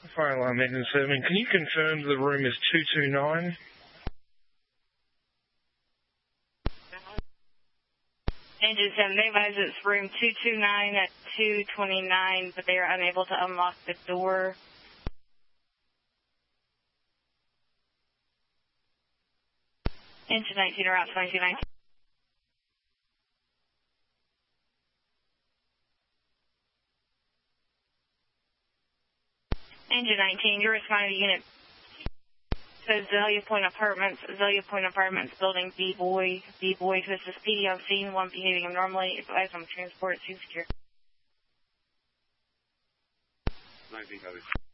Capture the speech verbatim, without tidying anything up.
Fire alarm engine seven. Can you confirm the room is two two nine? Engine seven, they advise it's room two two nine at two twenty-nine, but they are unable to unlock the door. Engine nineteen, around twenty-two nineteen. Engine nineteen, you're responding to unit. Says Azalea Point Apartments, Azalea Point Apartments, building B-Boy, B-Boy to assist P D on scene, one behaving abnormally, advised on transport, two secure. nineteen,